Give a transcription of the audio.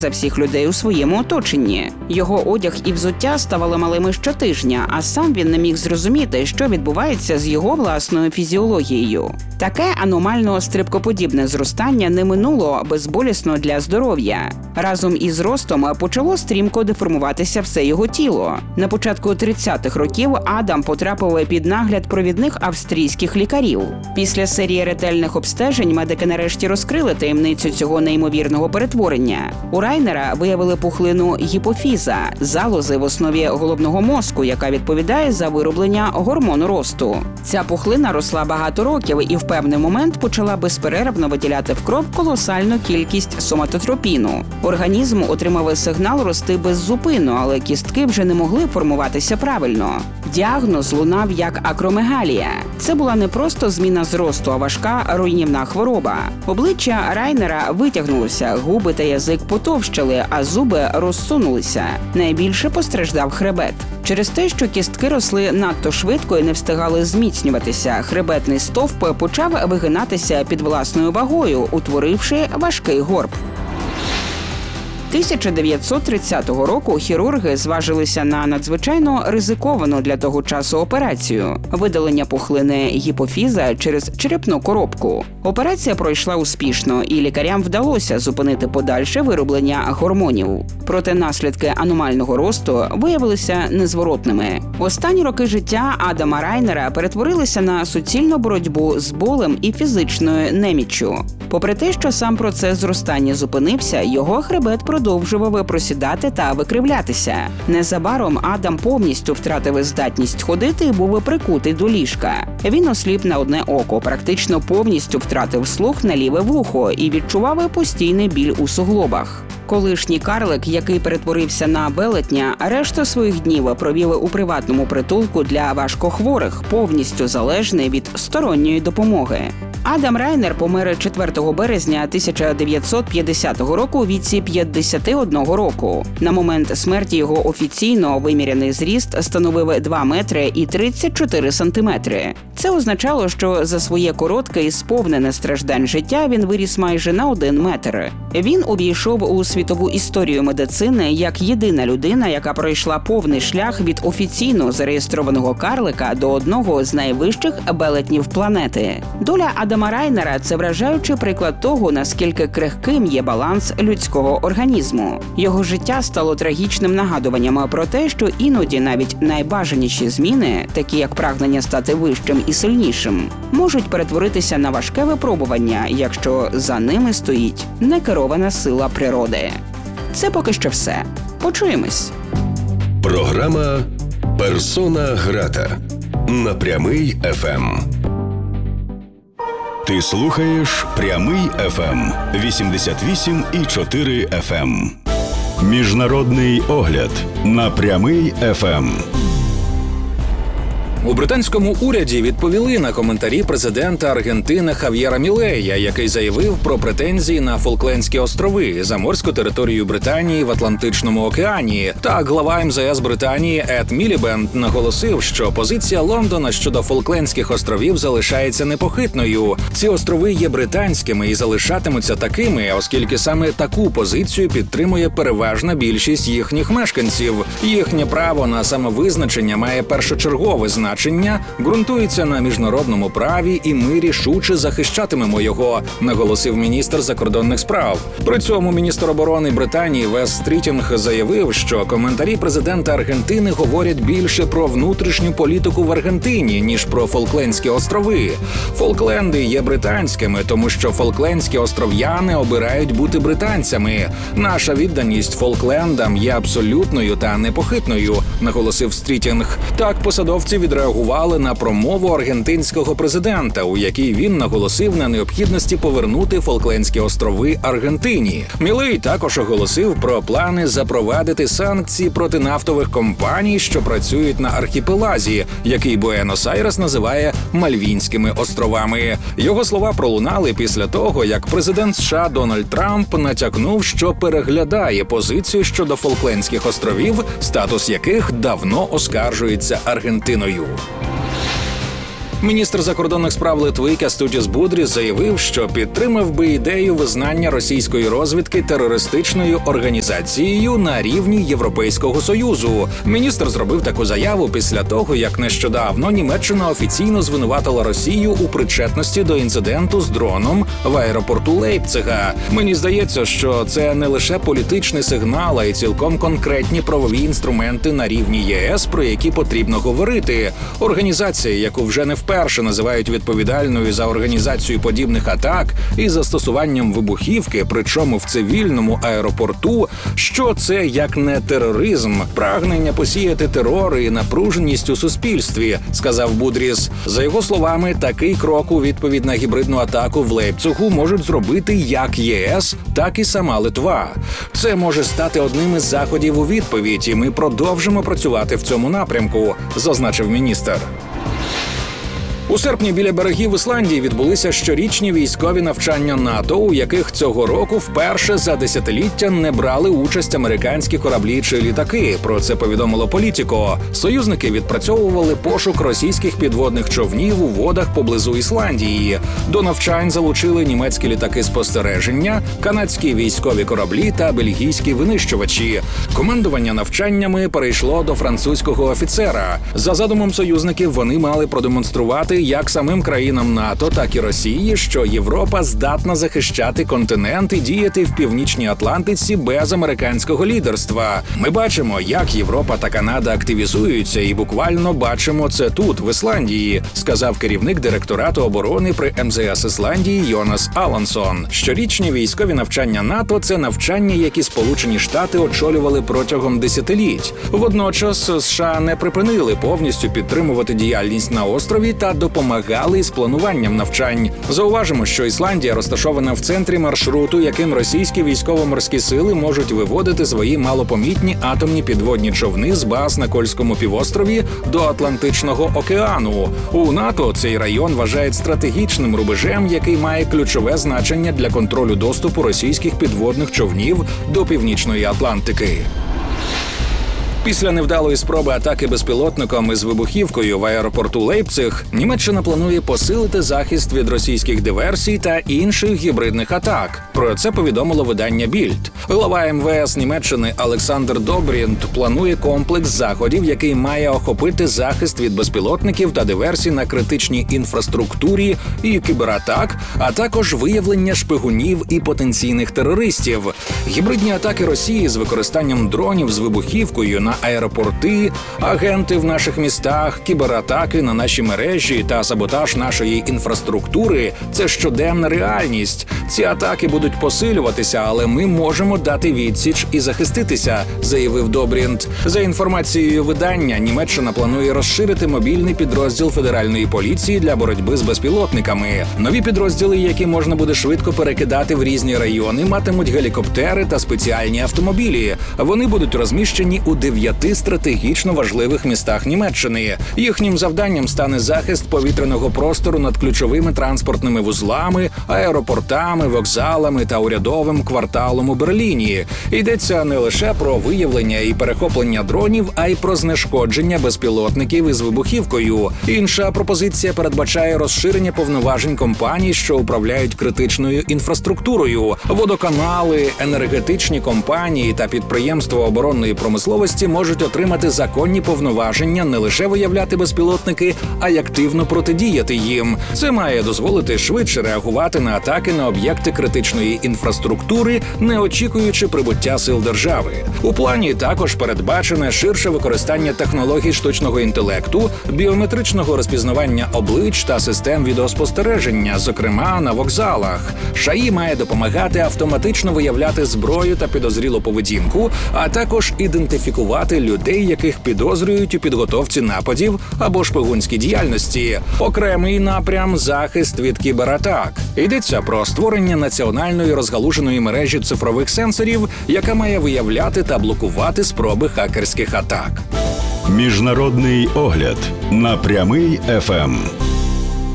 за всіх людей у своєму оточенні. Його одяг і взуття ставали малими щотижня, а сам він не міг зрозуміти, що відбувається з його власною фізіологією. Таке аномально стрибкоподібне зростання не минуло безболісно для здоров'я. Разом із ростом почало стрімко деформуватися все його тіло. На початку 30-х років Адам потрапив під нагляд провідних австрійських лікарів. Після серії ретельних обстежень медики нарешті розкрили таємницю цього неймовірного перетворення. У Райнера виявили пухлину гіпофіза – залози в основі головного мозку, яка відповідає за вироблення гормону росту. Ця пухлина росла багато років і в певний момент почала безперервно виділяти в кров колосальну кількість соматотропіну. Організм отримав сигнал рости беззупинно, але кістки вже не могли формуватися правильно. Діагноз лунав як акромегалія. Це була не просто зміна зросту, а важка руйнівна хвороба. Обличчя Райнера витягнулося, губи та язик потовщали, а зуби розсунулися. Найбільше постраждав хребет. Через те, що кістки росли надто швидко і не встигали зміцнюватися, хребетний стовп почав вигинатися під власною вагою, утворивши важкий горб. 1930 року хірурги зважилися на надзвичайно ризиковану для того часу операцію – видалення пухлини гіпофіза через черепну коробку. Операція пройшла успішно, і лікарям вдалося зупинити подальше вироблення гормонів. Проте наслідки аномального росту виявилися незворотними. Останні роки життя Адама Райнера перетворилися на суцільну боротьбу з болем і фізичною неміччю. Попри те, що сам процес зростання зупинився, його хребет продовжував просідати та викривлятися. Незабаром Адам повністю втратив здатність ходити і був прикутий до ліжка. Він осліп на одне око, практично повністю втратив слух на ліве вухо і відчував постійний біль у суглобах. Колишній карлик, який перетворився на велетня, решту своїх днів провів у приватному притулку для важкохворих, повністю залежний від сторонньої допомоги. Адам Райнер помер 4 березня 1950 року у віці 51 року. На момент смерті його офіційно виміряний зріст становив 2 метри і 34 сантиметри. Це означало, що за своє коротке і сповнене страждань життя він виріс майже на 1 метр. Він увійшов у світову історію медицини як єдина людина, яка пройшла повний шлях від офіційно зареєстрованого карлика до одного з найвищих велетнів планети. Доля Адама Райнера – це вражаючий приклад того, наскільки крихким є баланс людського організму. Його життя стало трагічним нагадуванням про те, що іноді навіть найбажаніші зміни, такі як прагнення стати вищим і сильнішим, можуть перетворитися на важке випробування, якщо за ними стоїть некерована сила природи. Це поки що все. Почуємось. Програма «Персона грата» на Прямий ФМ. Ти слухаєш Прямий ФМ 88,4 FM. Міжнародний огляд на Прямий ФМ. У британському уряді відповіли на коментарі президента Аргентини Хав'єра Мілея, який заявив про претензії на Фолклендські острови, заморську територію Британії в Атлантичному океані. Так, глава МЗС Британії Ед Мілібенд наголосив, що позиція Лондона щодо Фолклендських островів залишається непохитною. Ці острови є британськими і залишатимуться такими, оскільки саме таку позицію підтримує переважна більшість їхніх мешканців. Їхнє право на самовизначення має першочергове значення, ґрунтується на міжнародному праві, і ми рішуче захищатимемо його, наголосив міністр закордонних справ. При цьому міністр оборони Британії Вес Стрітінг заявив, що коментарі президента Аргентини говорять більше про внутрішню політику в Аргентині, ніж про Фолклендські острови. Фолкленди є британськими, тому що фолклендські остров'яни обирають бути британцями. Наша відданість Фолклендам є абсолютною та непохитною, наголосив Стрітінг. Так посадовці відреагували на промову аргентинського президента, у якій він наголосив на необхідності повернути Фолклендські острови Аргентині. Мілей також оголосив про плани запровадити санкції проти нафтових компаній, що працюють на архіпелазі, який Буенос-Айрес називає Мальвінськими островами. Його слова пролунали після того, як президент США Дональд Трамп натякнув, що переглядає позицію щодо Фолклендських островів, статус яких давно оскаржується Аргентиною. Міністр закордонних справ Литви Кястутіс Будріс заявив, що підтримав би ідею визнання російської розвідки терористичною організацією на рівні Європейського Союзу. Міністр зробив таку заяву після того, як нещодавно Німеччина офіційно звинуватила Росію у причетності до інциденту з дроном в аеропорту Лейпцига. Мені здається, що це не лише політичний сигнал, а й цілком конкретні правові інструменти на рівні ЄС, про які потрібно говорити. Організація, яку вже не вперше називають відповідальною за організацію подібних атак і застосуванням вибухівки, причому в цивільному аеропорту, що це як не тероризм, прагнення посіяти терор і напруженість у суспільстві, сказав Будріс. За його словами, такий крок у відповідь на гібридну атаку в Лейпцигу можуть зробити як ЄС, так і сама Литва. Це може стати одним із заходів у відповідь, і ми продовжимо працювати в цьому напрямку, зазначив міністр. У серпні біля берегів Ісландії відбулися щорічні військові навчання НАТО, у яких цього року вперше за десятиліття не брали участь американські кораблі чи літаки. Про це повідомило Політіко. Союзники відпрацьовували пошук російських підводних човнів у водах поблизу Ісландії. До навчань залучили німецькі літаки спостереження, канадські військові кораблі та бельгійські винищувачі. Командування навчаннями перейшло до французького офіцера. За задумом союзників, вони мали продемонструвати як самим країнам НАТО, так і Росії, що Європа здатна захищати континент і діяти в Північній Атлантиці без американського лідерства. Ми бачимо, як Європа та Канада активізуються, і буквально бачимо це тут, в Ісландії, сказав керівник директорату оборони при МЗС Ісландії Йонас Алансон. Щорічні військові навчання НАТО – це навчання, які Сполучені Штати очолювали протягом десятиліть. Водночас США не припинили повністю підтримувати діяльність на острові та допомагали із плануванням навчань. Зауважимо, що Ісландія розташована в центрі маршруту, яким російські військово-морські сили можуть виводити свої малопомітні атомні підводні човни з баз на Кольському півострові до Атлантичного океану. У НАТО цей район вважають стратегічним рубежем, який має ключове значення для контролю доступу російських підводних човнів до Північної Атлантики. Після невдалої спроби атаки безпілотником із вибухівкою в аеропорту Лейпциг, Німеччина планує посилити захист від російських диверсій та інших гібридних атак. Про це повідомило видання Більд. Глава МВС Німеччини Олександр Добрінт планує комплекс заходів, який має охопити захист від безпілотників та диверсій на критичній інфраструктурі і кібератак, а також виявлення шпигунів і потенційних терористів. Гібридні атаки Росії з використанням дронів з вибухівкою на аеропорти, агенти в наших містах, кібератаки на наші мережі та саботаж нашої інфраструктури – це щоденна реальність. Ці атаки будуть посилюватися, але ми можемо дати відсіч і захиститися, заявив Добрінт. За інформацією видання, Німеччина планує розширити мобільний підрозділ федеральної поліції для боротьби з безпілотниками. Нові підрозділи, які можна буде швидко перекидати в різні райони, матимуть гелікоптери та спеціальні автомобілі. Вони будуть розміщені у 9 стратегічно важливих містах Німеччини. Їхнім завданням стане захист повітряного простору над ключовими транспортними вузлами, аеропортами, вокзалами та урядовим кварталом у Берліні. Йдеться не лише про виявлення і перехоплення дронів, а й про знешкодження безпілотників із вибухівкою. Інша пропозиція передбачає розширення повноважень компаній, що управляють критичною інфраструктурою. Водоканали, енергетичні компанії та підприємства оборонної промисловості можуть отримати законні повноваження не лише виявляти безпілотники, а й активно протидіяти їм. Це має дозволити швидше реагувати на атаки на об'єкти критичної інфраструктури, не очікуючи прибуття сил держави. У плані також передбачене ширше використання технологій штучного інтелекту, біометричного розпізнавання облич та систем відеоспостереження, зокрема на вокзалах. ШАІ має допомагати автоматично виявляти зброю та підозрілу поведінку, а також ідентифікувати людей, яких підозрюють у підготовці нападів або шпигунській діяльності. Окремий напрям – захист від кібератак. Йдеться про створення національної розгалуженої мережі цифрових сенсорів, яка має виявляти та блокувати спроби хакерських атак. Міжнародний огляд на Прямий ФМ.